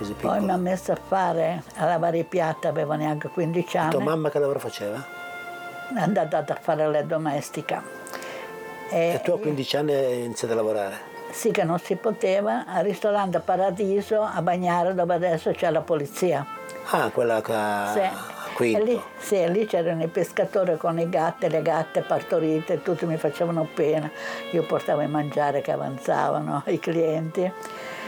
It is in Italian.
così Poi mi piccola? ha messo a lavare i piatti, avevo neanche 15 Tua anni, mamma che lavoro faceva? è andata a fare la domestica. E tu a 15 anni hai iniziato a lavorare? Sì, che non si poteva, al ristorante Paradiso a Bagnara, dove adesso c'è la polizia. Ah, quella che Sì. E lì, Quinto. sì, lì c'erano i pescatori con i gatti, le gatte partorite, tutti mi facevano pena. Io portavo il mangiare che avanzavano ai clienti.